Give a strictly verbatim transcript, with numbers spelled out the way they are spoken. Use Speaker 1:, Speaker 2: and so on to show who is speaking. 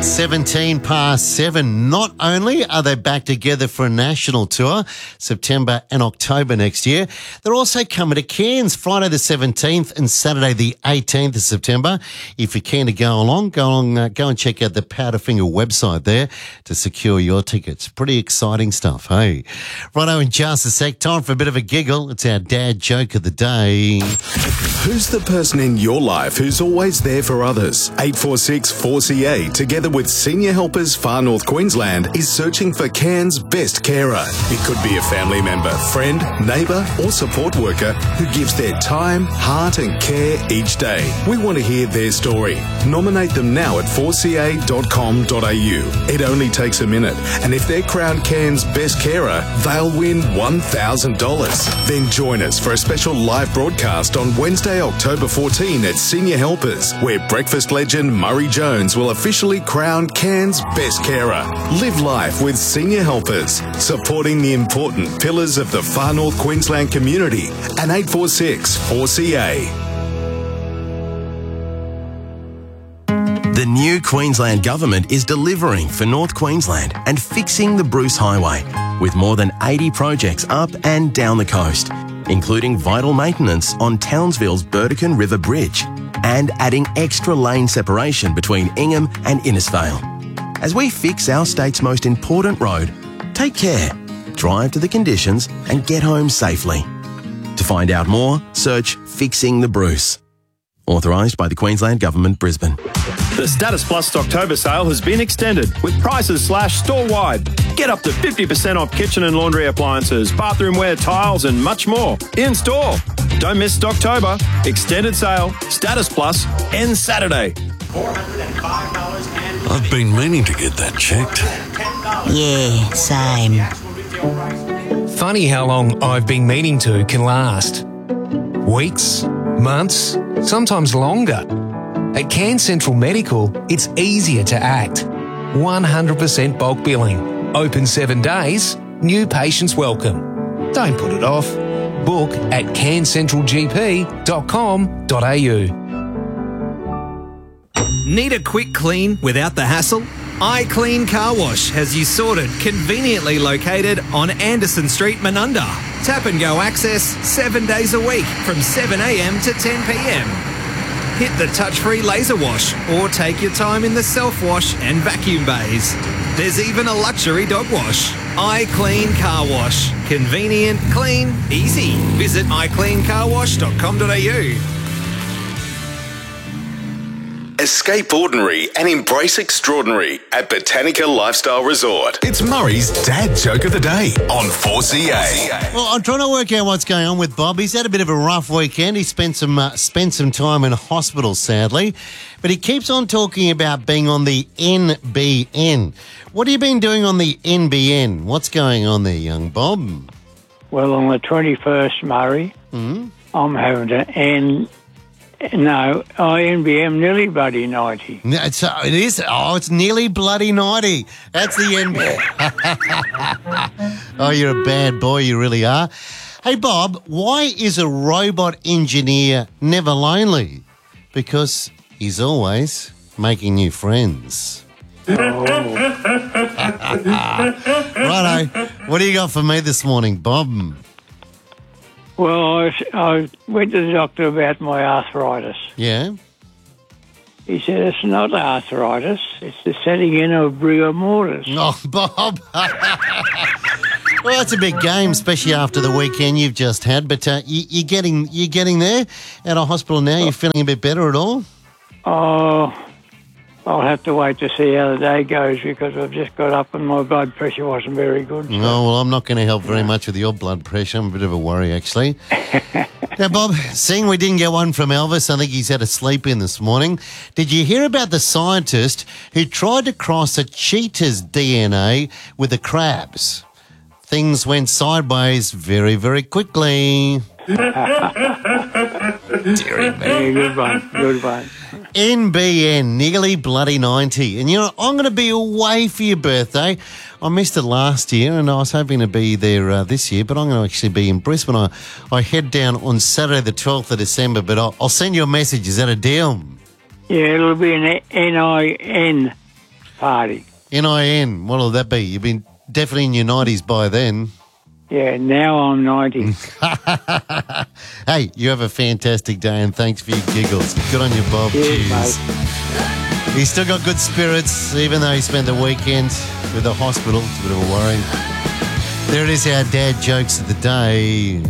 Speaker 1: seventeen past seven. Not only are they back together for a national tour, September and October next year, they're also coming to Cairns Friday the seventeenth and Saturday the eighteenth of September. If you're keen to go along, go along, uh, go and check out the Powderfinger website there to secure your tickets. Pretty exciting stuff, hey? Righto, in just a sec, time for a bit of a giggle. It's our dad joke of the day.
Speaker 2: Who's the person in your life who's always there for others? eight four six four C A, together with Senior Helpers Far North Queensland, is searching for Cairns' best carer. It could be a family member, friend, neighbour or support worker who gives their time, heart and care each day. We want to hear their story. Nominate them now at four c a dot com dot a u. It only takes a minute, and if they're crowned Cairns' best carer, they'll win one thousand dollars. Then join us for a special live broadcast on Wednesday, October fourteenth at Senior Helpers, where breakfast legend Murray Jones will officially crown Cairns' best carer. Live life with Senior Helpers, supporting the important pillars of the Far North Queensland community, and eight four six four C A.
Speaker 3: The new Queensland Government is delivering for North Queensland and fixing the Bruce Highway, with more than eighty projects up and down the coast, including vital maintenance on Townsville's Burdekin River Bridge and adding extra lane separation between Ingham and Innisfail. As we fix our state's most important road, take care, drive to the conditions and get home safely. To find out more, search Fixing the Bruce. Authorised by the Queensland Government, Brisbane.
Speaker 4: The Status Plus October sale has been extended with prices slashed store-wide. Get up to fifty percent off kitchen and laundry appliances, bathroomware, tiles and much more in store. Don't miss October. Extended sale. Status Plus ends Saturday.
Speaker 5: I've been meaning to get that checked.
Speaker 6: Yeah, same.
Speaker 7: Funny how long I've been meaning to can last. Weeks, months, sometimes longer. At Cairns Central Medical, it's easier to act. one hundred percent bulk billing. Open seven days. New patients welcome. Don't put it off. Book at cairns central g p dot com dot a u.
Speaker 8: Need a quick clean without the hassle? iClean Car Wash has you sorted, conveniently located on Anderson Street, Menunda. Tap and go access seven days a week from seven a m to ten p m. Hit the touch-free laser wash or take your time in the self-wash and vacuum bays. There's even a luxury dog wash. iClean Car Wash. Convenient, clean, easy. Visit i clean car wash dot com dot a u.
Speaker 2: Escape ordinary and embrace extraordinary at Botanica Lifestyle Resort. It's Murray's dad joke of the day on four C A.
Speaker 1: Well, I'm trying to work out what's going on with Bob. He's had a bit of a rough weekend. He spent some uh, spent some time in hospital, sadly, but he keeps on talking about being on the N B N. What have you been doing on the N B N? What's going on there, young Bob?
Speaker 9: Well, on the twenty-first, Murray,
Speaker 1: mm-hmm.
Speaker 9: I'm having an N. No, I N B M nearly bloody ninety.
Speaker 1: No, it's, uh, it is. Oh, it's nearly bloody ninety. That's the N B M. Oh, you're a bad boy. You really are. Hey, Bob, why is a robot engineer never lonely? Because he's always making new friends.
Speaker 9: Oh.
Speaker 1: Righto. What do you got for me this morning, Bob?
Speaker 9: Well, I, I went to the doctor about my arthritis.
Speaker 1: Yeah?
Speaker 9: He said it's not arthritis, it's the setting in of rigor mortis.
Speaker 1: Oh, Bob. Well, that's a big game, especially after the weekend you've just had. But uh, you, you're getting you're getting there out of hospital now. You're feeling a bit better at all?
Speaker 9: Oh, I'll have to wait to see how the day goes because I've just got up and my blood pressure wasn't very good. So.
Speaker 1: Oh, well, I'm not going to help very much with your blood pressure. I'm a bit of a worry, actually. Now, Bob, seeing we didn't get one from Elvis, I think he's had a sleep in this morning. Did you hear about the scientist who tried to cross a cheetah's D N A with a crab's? Things went sideways very, very quickly. Deary me.
Speaker 9: Yeah, good one, good one.
Speaker 1: N B N, nearly bloody ninety. And, you know, I'm going to be away for your birthday. I missed it last year and I was hoping to be there uh, this year, but I'm going to actually be in Brisbane. I, I head down on Saturday the twelfth of December, but I'll, I'll send you a message. Is that a deal?
Speaker 9: Yeah, it'll be an N I N party.
Speaker 1: N I N, what'll that be? You've been definitely in your nineties by then.
Speaker 9: Yeah, now I'm ninety.
Speaker 1: Hey, you have a fantastic day and thanks for your giggles. Good on you, Bob.
Speaker 9: Cheers,
Speaker 1: Cheers.
Speaker 9: mate.
Speaker 1: He's still got good spirits, even though he spent the weekend with the hospital. It's a bit of a worry. There it is, our dad jokes of the day.